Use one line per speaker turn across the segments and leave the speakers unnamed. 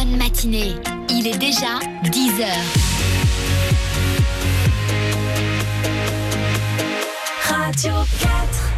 bonne matinée. Il est déjà 10h. Radio 4.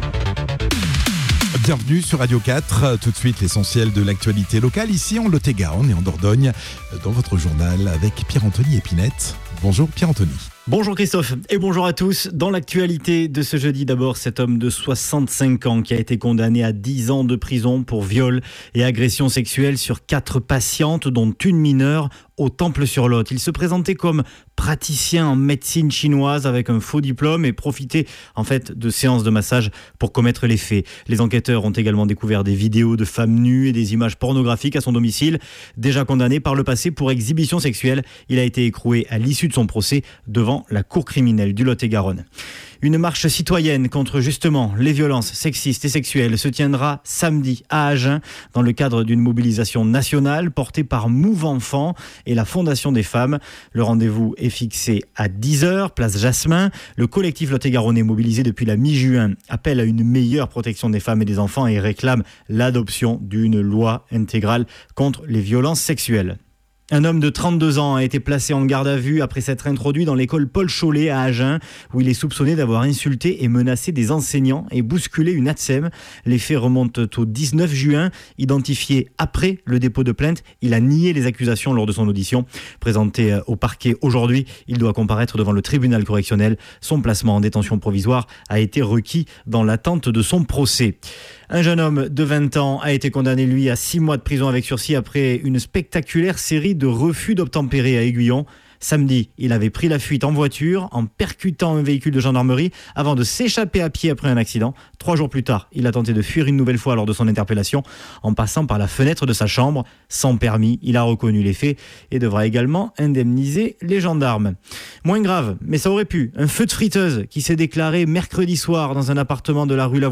Bienvenue sur Radio 4, tout de suite l'essentiel de l'actualité locale ici en Lot-et-Garonne et en Dordogne dans votre journal avec Pierre-Anthony Épinette. Bonjour Pierre-Anthony.
Bonjour Christophe et bonjour à tous. Dans l'actualité de ce jeudi, d'abord cet homme de 65 ans qui a été condamné à 10 ans de prison pour viol et agression sexuelle sur 4 patientes dont une mineure au Temple-sur-Lot. Il se présentait comme praticien en médecine chinoise avec un faux diplôme et profitait en fait de séances de massage pour commettre les faits. Les enquêteurs ont également découvert des vidéos de femmes nues et des images pornographiques à son domicile. Déjà condamné par le passé pour exhibition sexuelle, il a été écroué à l'issue de son procès devant la cour criminelle du Lot-et-Garonne. Une marche citoyenne contre justement les violences sexistes et sexuelles se tiendra samedi à Agen dans le cadre d'une mobilisation nationale portée par Move Enfants et la Fondation des femmes. Le rendez-vous est fixé à 10h, place Jasmin. Le collectif Lot-et-Garonnais mobilisé depuis la mi-juin appelle à une meilleure protection des femmes et des enfants et réclame l'adoption d'une loi intégrale contre les violences sexuelles. Un homme de 32 ans a été placé en garde à vue après s'être introduit dans l'école Paul Cholet à Agen, où il est soupçonné d'avoir insulté et menacé des enseignants et bousculé une ATSEM. Les faits remontent au 19 juin. Identifié après le dépôt de plainte, il a nié les accusations lors de son audition. Présenté au parquet aujourd'hui, il doit comparaître devant le tribunal correctionnel. Son placement en détention provisoire a été requis dans l'attente de son procès. Un jeune homme de 20 ans a été condamné, lui, à 6 mois de prison avec sursis après une spectaculaire série de refus d'obtempérer à Aiguillon. Samedi, il avait pris la fuite en voiture en percutant un véhicule de gendarmerie avant de s'échapper à pied après un accident. 3 jours plus tard, il a tenté de fuir une nouvelle fois lors de son interpellation en passant par la fenêtre de sa chambre. Sans permis, il a reconnu les faits et devra également indemniser les gendarmes. Moins grave, mais ça aurait pu. Un feu de friteuse qui s'est déclaré mercredi soir dans un appartement de la rue